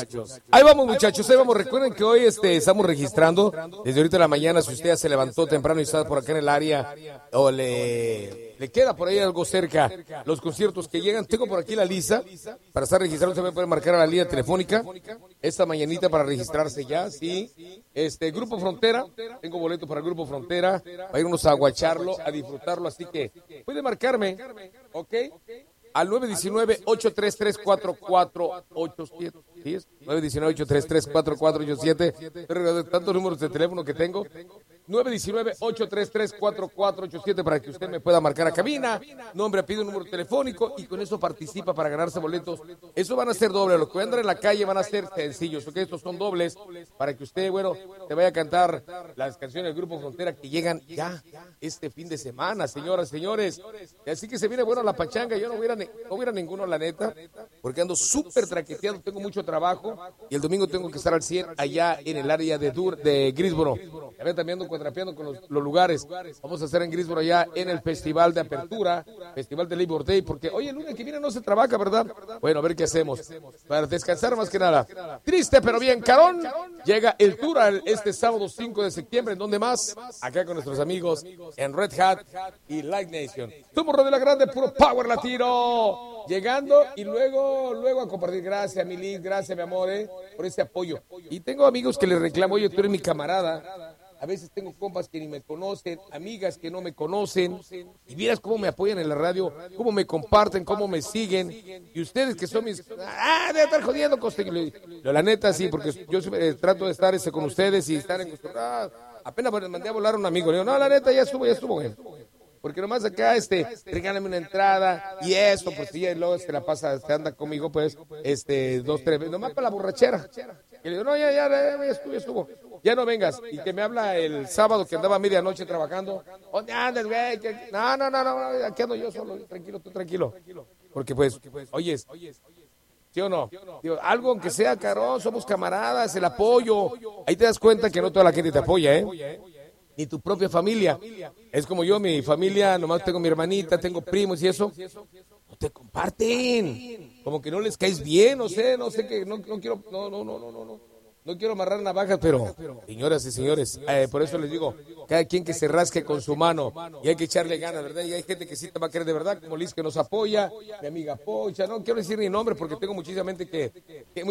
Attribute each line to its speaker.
Speaker 1: Ahí vamos, muchachos, ahí vamos. Recuerden que hoy estamos registrando desde ahorita de la mañana. Si usted ya se levantó temprano y está por acá en el área o le queda por ahí algo cerca los conciertos que llegan, tengo por aquí la lista para estar registrado. Usted me puede marcar a la línea telefónica esta mañanita para registrarse ya, sí. Grupo Frontera, tengo boleto para el Grupo Frontera, para irnos a aguacharlo, a disfrutarlo, así que puede marcarme, ¿ok? Al 919-833-4487. ¿Sí es? 919-833-4487. Tantos números de teléfono que tengo. 919-833-4487 para que usted me pueda marcar a cabina, nombre, apellido, número telefónico, y con eso participa para ganarse boletos. Eso van a ser dobles, los que andan en la calle van a ser sencillos, porque estos son dobles para que usted, te vaya a cantar las canciones del Grupo Frontera que llegan ya este fin de semana, señoras, señores. Así que se viene la pachanga. Yo no voy a ninguno, la neta, porque ando súper traqueteado, tengo mucho trabajo, y el domingo tengo que estar al 100 allá en el área de Greensboro. También ando trapeando con los lugares. Vamos a hacer en Greensboro allá en el Festival de Apertura, Festival de Labor Day, porque hoy el lunes que viene no se trabaja, ¿verdad? Bueno, a ver qué hacemos para descansar más que nada. Triste pero bien carón, llega el tour este sábado 5 de septiembre. ¿En dónde más? Acá con nuestros amigos en Red Hat y Light Nation. Somos Radio La Grande, puro power latino, llegando y luego a compartir. Gracias, mi Liz, gracias, mi amor, por ese apoyo. Y tengo amigos que les reclamo, oye, tú eres mi camarada. A veces tengo compas que ni me conocen, amigas que no me conocen, y vieras cómo me apoyan en la radio, cómo me comparten, cómo me siguen, y ustedes que son mis... debe estar jodiendo, la neta sí, porque yo trato de estar con ustedes y estar en... apenas me mandé a volar a un amigo, le digo, no, la neta, ya estuvo, porque nomás acá, regálame una entrada, y eso, pues sí, luego se la pasa, se anda conmigo, pues, 2, 3 veces, nomás para la borrachera. Y le digo, no, ya estuvo. Ya no vengas. Y que me habla el sábado que andaba a medianoche trabajando. ¿Dónde andas, güey? No, aquí ando yo solo, tranquilo, tú tranquilo. Porque pues, oyes, ¿sí o no? Digo, algo aunque sea, carón, somos camaradas, el apoyo. Ahí te das cuenta que no toda la gente te apoya, ni tu propia familia. Es como yo, mi familia, nomás tengo mi hermanita, tengo primos y eso. No te comparten. Como que no les caes bien, no sé qué, no quiero, no quiero amarrar navajas, pero señoras y señores, por eso les digo, cada quien que se rasque con su mano, y hay que echarle ganas, ¿verdad? Y hay gente que sí te va a querer de verdad, como Liz, que nos apoya, mi amiga Pocha, no quiero decir ni nombre porque tengo muchísima gente que